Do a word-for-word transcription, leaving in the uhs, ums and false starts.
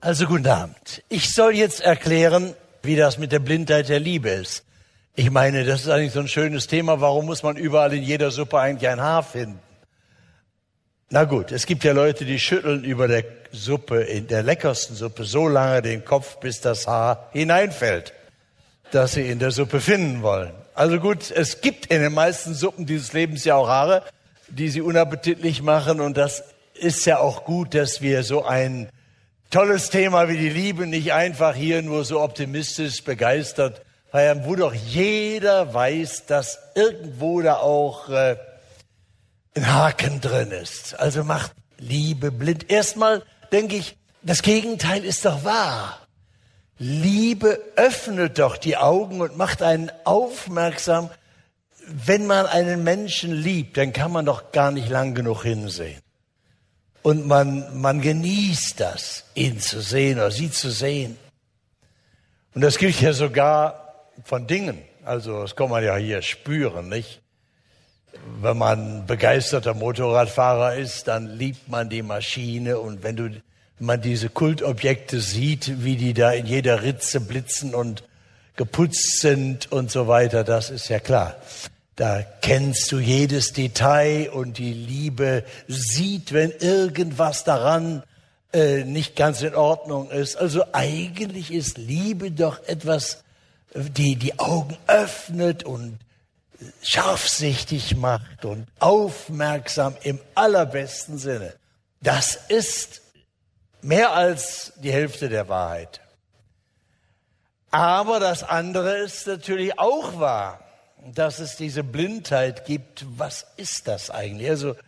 Also guten Abend. Ich soll jetzt erklären, wie das mit der Blindheit der Liebe ist. Ich meine, das ist eigentlich so ein schönes Thema. Warum muss man überall in jeder Suppe eigentlich ein Haar finden? Na gut, es gibt ja Leute, die schütteln über der Suppe, in der leckersten Suppe, so lange den Kopf, bis das Haar hineinfällt, das sie in der Suppe finden wollen. Also gut, es gibt in den meisten Suppen dieses Lebens ja auch Haare, die sie unappetitlich machen. Und das ist ja auch gut, dass wir so ein tolles Thema wie die Liebe nicht einfach hier nur so optimistisch begeistert feiern, wo doch jeder weiß, dass irgendwo da auch äh, ein Haken drin ist. Also macht Liebe blind. Erstmal denke ich, das Gegenteil ist doch wahr. Liebe öffnet doch die Augen und macht einen aufmerksam. Wenn man einen Menschen liebt, dann kann man doch gar nicht lang genug hinsehen. Und man, man genießt das, ihn zu sehen oder sie zu sehen. Und das gilt ja sogar von Dingen. Also das kann man ja hier spüren, nicht? Wenn man begeisterter Motorradfahrer ist, dann liebt man die Maschine. Und wenn du, wenn man diese Kultobjekte sieht, wie die da in jeder Ritze blitzen und geputzt sind und so weiter, das ist ja klar. Da kennst du jedes Detail und die Liebe sieht, wenn irgendwas daran äh, nicht ganz in Ordnung ist. Also eigentlich ist Liebe doch etwas, die die Augen öffnet und scharfsichtig macht und aufmerksam im allerbesten Sinne. Das ist mehr als die Hälfte der Wahrheit. Aber das andere ist natürlich auch wahr. Dass es diese Blindheit gibt, was ist das eigentlich? Also